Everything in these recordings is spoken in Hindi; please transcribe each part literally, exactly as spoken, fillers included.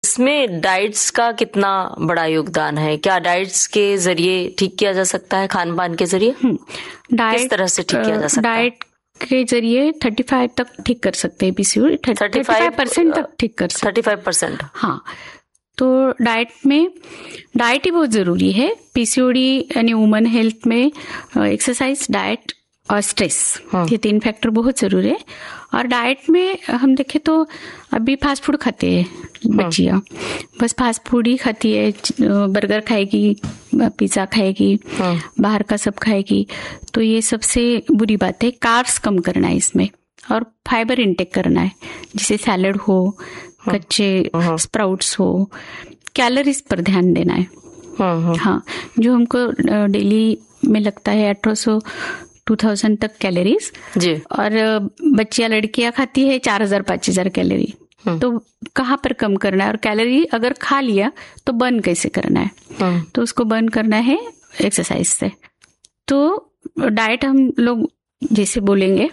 इसमें डाइट्स का कितना बड़ा योगदान है? क्या डाइट्स के जरिए ठीक किया जा सकता है, खान पान के जरिए? किस तरह से ठीक किया जा सकता है? डाइट के जरिए पैंतीस तक ठीक कर सकते हैं पीसीओडी, पैंतीस परसेंट तक ठीक कर सकते हैं। पैंतीस परसेंट हाँ, तो डाइट में डाइट ही बहुत जरूरी है पीसीओडी यानी वुमन हेल्थ में। एक्सरसाइज, डाइट और स्ट्रेस, ये तीन फैक्टर बहुत जरूरी है। और डाइट में हम देखें तो अभी फास्ट फूड खाते हैं बच्चियां, बस फास्ट फूड ही खाती है, बर्गर खाएगी, पिज्जा खाएगी, बाहर का सब खाएगी, तो ये सबसे बुरी बात है। कार्ब्स कम करना है इसमें और फाइबर इंटेक करना है, जैसे सैलड हो, कच्चे स्प्राउट्स हो, कैलोरीज पर ध्यान देना है। हाँ, जो हमको डेली में लगता है अठारह सौ दो हज़ार तक कैलोरीज जी, और बच्चियां लड़कियां खाती है चार हजार पांच हजार कैलोरी, तो कहाँ पर कम करना है? और कैलोरी अगर खा लिया तो बर्न कैसे करना है? तो उसको बर्न करना है एक्सरसाइज से। तो डाइट हम लोग जैसे बोलेंगे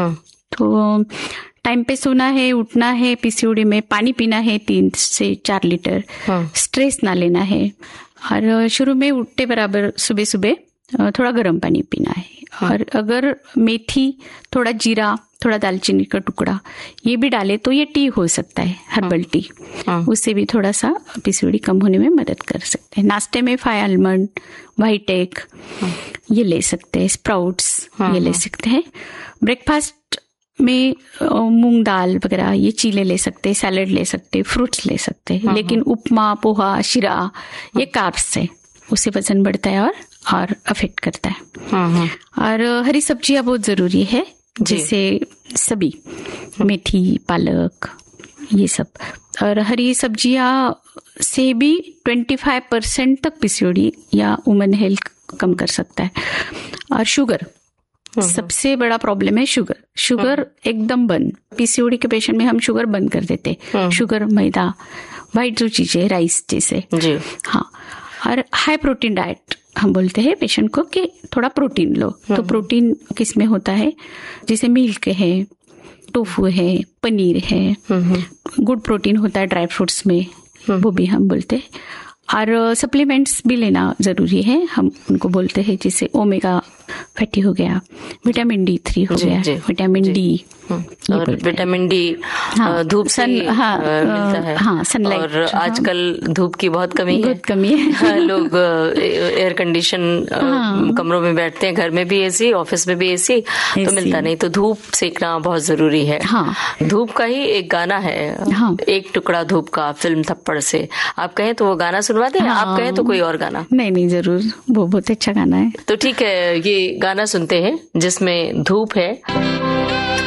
तो टाइम पे सोना है, उठना है, पीसीओडी में पानी पीना है तीन से चार लीटर, स्ट्रेस ना लेना है, और शुरू में उठते बराबर सुबह सुबह थोड़ा गर्म पानी पीना है। और अगर मेथी, थोड़ा जीरा, थोड़ा दालचीनी का टुकड़ा ये भी डाले तो ये टी हो सकता है, हर्बल टी, उससे भी थोड़ा सा पीसीओडी कम होने में मदद कर सकते हैं। नाश्ते में फाइव आलमंड, व्हाइट एग ये ले सकते हैं, स्प्राउट्स ये ले सकते हैं। ब्रेकफास्ट में मूंग दाल वगैरह ये चीले ले सकते हैं, सैलेड ले सकते हैं, फ्रूट्स ले सकते हैं। लेकिन उपमा, पोहा, शिरा ये कार्ब्स है, उससे वजन बढ़ता है और और अफेक्ट करता है। और हरी सब्जियां बहुत जरूरी है, जैसे सभी मेथी, पालक ये सब। और हरी सब्जियां से भी पच्चीस परसेंट तक पीसीओडी या वुमन हेल्थ कम कर सकता है। और शुगर सबसे बड़ा प्रॉब्लम है, शुगर शुगर एकदम बंद। पीसीओडी के पेशेंट में हम शुगर बंद कर देते, शुगर, मैदा, व्हाइट जो चीजें, राइस जैसे जी। हाँ, और हाई प्रोटीन डाइट हम बोलते हैं पेशेंट को कि थोड़ा प्रोटीन लो। तो प्रोटीन किस में होता है? जैसे मिल्क है, टोफू है, पनीर है, गुड प्रोटीन होता है ड्राई फ्रूट्स में, वो भी हम बोलते हैं। और सप्लीमेंट्स भी लेना जरूरी है, हम उनको बोलते हैं, जैसे ओमेगा फैटी हो गया, विटामिन डी थ्री हो गया, विटामिन डी, और विटामिन डी हाँ, धूप से हाँ, मिलता है हाँ, सनलाइट। और आजकल धूप की बहुत कमी है, बहुत कमी है। लोग एयर कंडीशन हाँ, कमरों में बैठते हैं, घर में भी एसी, ऑफिस में भी एसी, तो मिलता नहीं, तो धूप सेकना बहुत जरूरी है। हाँ, धूप का ही एक गाना है हाँ, एक टुकड़ा धूप का, फिल्म थप्पड़ से। आप कहें तो वो गाना सुनवा दें, हाँ, आप कहें तो कोई और गाना? नहीं नहीं, जरूर, वो बहुत अच्छा गाना है। तो ठीक है, ये गाना सुनते हैं जिसमें धूप है।